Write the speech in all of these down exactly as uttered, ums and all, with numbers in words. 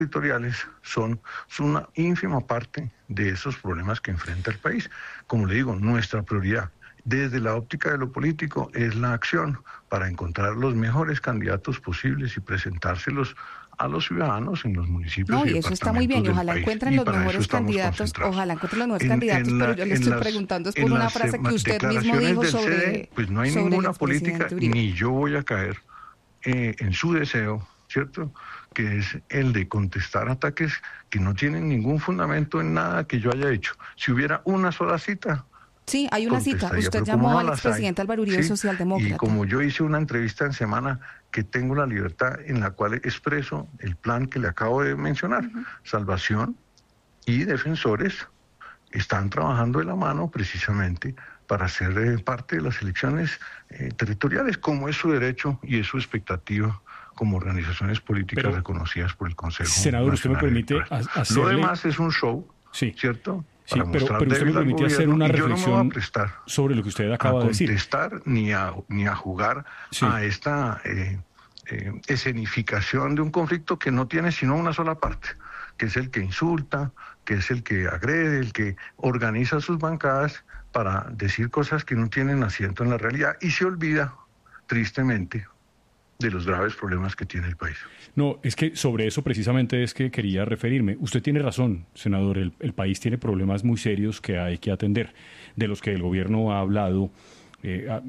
territoriales son, son una ínfima parte de esos problemas que enfrenta el país. Como le digo, nuestra prioridad desde la óptica de lo político es la acción para encontrar los mejores candidatos posibles y presentárselos a los ciudadanos en los municipios No, y y eso está muy bien, y ojalá país. encuentren Y los mejores candidatos, ojalá encuentren los mejores en, candidatos, en la, pero yo le estoy las, preguntando es por una frase que usted mismo dijo sobre... C D, pues no hay ninguna política, ni yo voy a caer eh, en su deseo, ¿cierto?, que es el de contestar ataques que no tienen ningún fundamento en nada que yo haya hecho. Si hubiera una sola cita... Sí, hay una cita. Usted llamó no al expresidente Álvaro Uribe, ¿sí?, socialdemócrata. Y como yo hice una entrevista en semana que tengo la libertad en la cual expreso el plan que le acabo de mencionar, uh-huh. Salvación y Defensores están trabajando de la mano precisamente para ser eh, parte de las elecciones eh, territoriales, como es su derecho y es su expectativa como organizaciones políticas Pero, reconocidas por el Consejo Senador, Nacional usted me permite hacerle... Lo demás es un show, sí. ¿cierto? Sí, pero, pero usted me permite hacer una reflexión no sobre lo que usted acaba de decir. A contestar ni a, ni a jugar sí. a esta eh, eh, escenificación de un conflicto que no tiene sino una sola parte, que es el que insulta, que es el que agrede, el que organiza sus bancadas para decir cosas que no tienen asiento en la realidad y se olvida, tristemente, de los graves problemas que tiene el país. No, es que sobre eso precisamente es que quería referirme. Usted tiene razón, senador, el, el país tiene problemas muy serios que hay que atender, de los que el gobierno ha hablado eh, a,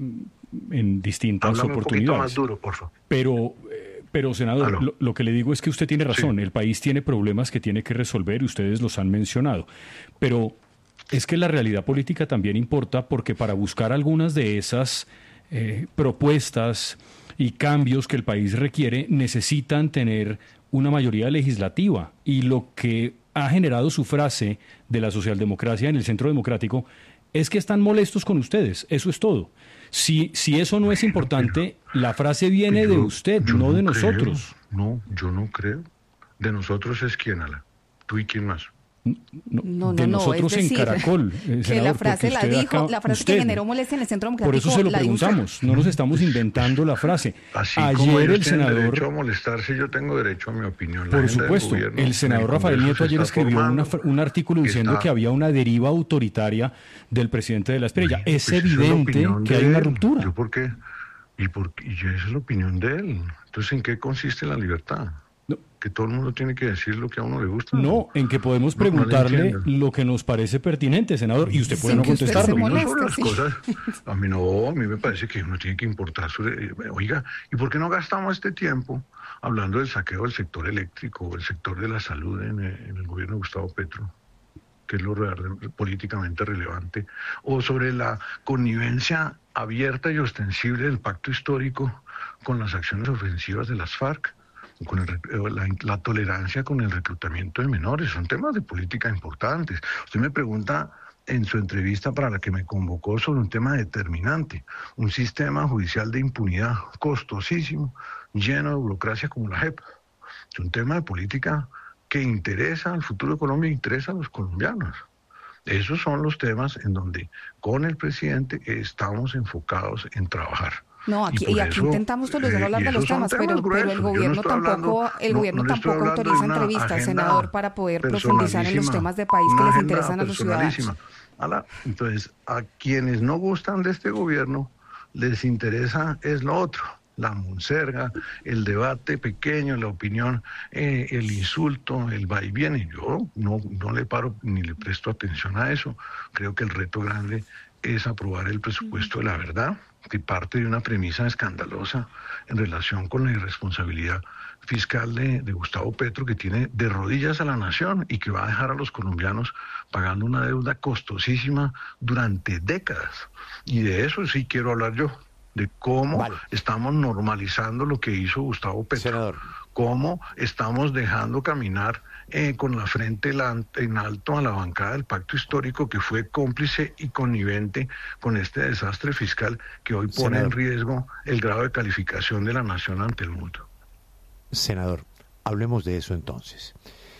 en distintas Háblame oportunidades. Un poquito más duro, por favor. Pero, eh, pero senador, lo, lo que le digo es que usted tiene razón, sí. El país tiene problemas que tiene que resolver y ustedes los han mencionado, pero es que la realidad política también importa porque para buscar algunas de esas eh, propuestas y cambios que el país requiere necesitan tener una mayoría legislativa, y lo que ha generado su frase de la socialdemocracia en el Centro Democrático es que están molestos con ustedes, eso es todo. Si, si eso no es importante, la frase viene yo, de usted, no, no de creo, nosotros. No, yo no creo. De nosotros es quién, Ala. Tú y quién más. No, no, de no, nosotros es decir, en Caracol, eh, que senador, la frase la dijo, acá, la frase usted, que generó molestia en el Centro Democrático. Por eso se lo la preguntamos, no nos estamos inventando la frase. Así Ayer como ellos el senador, derecho a molestarse, yo tengo derecho a mi opinión. La por supuesto, el senador Rafael Nieto ayer escribió una, un artículo diciendo que, que había una deriva autoritaria del presidente de la Espriella. Sí, es pues evidente es que hay una ruptura. ¿Yo por qué? ¿Y, por, y esa es la opinión de él. Entonces, ¿en qué consiste la libertad? No. Que todo el mundo tiene que decir lo que a uno le gusta. No, en que podemos preguntarle no, no lo que nos parece pertinente, senador, y usted puede no contestarlo. Molesta, sobre las sí. cosas, a mí no, a mí me parece que uno tiene que importar sobre, oiga, ¿y por qué no gastamos este tiempo hablando del saqueo del sector eléctrico o el sector de la salud en, en el gobierno de Gustavo Petro, que es lo real, políticamente relevante, o sobre la connivencia abierta y ostensible del pacto histórico con las acciones ofensivas de las FARC? Con el, la, la tolerancia con el reclutamiento de menores, son temas de política importantes. Usted me pregunta en su entrevista para la que me convocó sobre un tema determinante, un sistema judicial de impunidad costosísimo, lleno de burocracia como la J E P. Es un tema de política que interesa al futuro de Colombia e interesa a los colombianos. Esos son los temas en donde con el presidente estamos enfocados en trabajar. No, aquí, y, y aquí eso, intentamos todos los días hablar eh, de los temas, temas pero, pero el gobierno no tampoco, hablando, el gobierno no, no tampoco autoriza entrevistas, senador, para poder profundizar en los temas de país que les interesan a los ciudadanos. Ala, entonces, a quienes no gustan de este gobierno, les interesa es lo otro, la monserga, el debate pequeño, la opinión, eh, el insulto, el va y viene. Yo no, no le paro ni le presto atención a eso. Creo que el reto grande es aprobar el presupuesto de la verdad, que parte de una premisa escandalosa en relación con la irresponsabilidad fiscal de, de Gustavo Petro, que tiene de rodillas a la nación y que va a dejar a los colombianos pagando una deuda costosísima durante décadas. Y de eso sí quiero hablar yo, de cómo vale. estamos normalizando lo que hizo Gustavo Petro. Senador. Cómo estamos dejando caminar eh, con la frente en alto a la bancada del pacto histórico, que fue cómplice y connivente con este desastre fiscal que hoy pone Senador. en riesgo el grado de calificación de la nación ante el mundo. Senador, hablemos de eso entonces.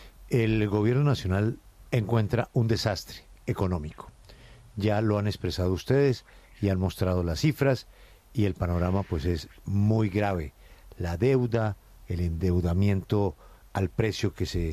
El gobierno nacional encuentra un desastre económico. Ya lo han expresado ustedes y han mostrado las cifras, y el panorama pues es muy grave. La deuda, el endeudamiento al precio que se